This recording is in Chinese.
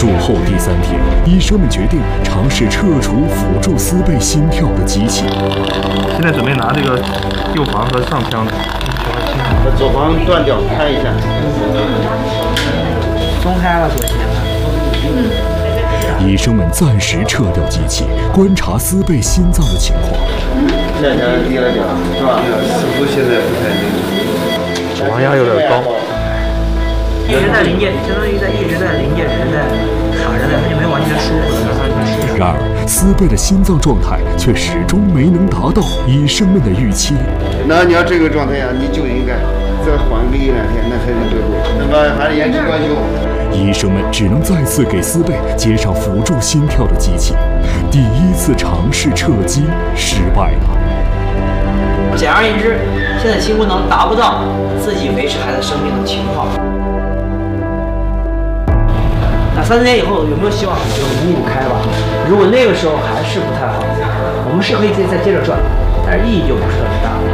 术后第3天，医生们决定尝试撤除辅助丝背心跳的机器。 现在准备拿这个右房和上腔， 把左房断掉，开一下。 松开了左前了。 医生们暂时撤掉机器，观察丝背心脏的情况。 下腔低了点，是吧？似乎现在不太那个。 血糖压有点高。 一直在临界，相当于一直在临界值在卡着呢，它就没完全舒服了。 然而，丝背的心脏状态却始终没能达到医生们的预期。 那你要这个状态下，你就应该再缓个1、2天，那才能恢复。那么还是延迟观休。 医生们只能再次给丝背接上辅助心跳的机器。第1次尝试撤机失败了。 简而言之，现在心功能达不到自己维持孩子生命的情况。那3天以后有没有希望？就5-5开吧。如果那个时候还是不太好，我们是可以再接着转，但是意义就不是特别大了。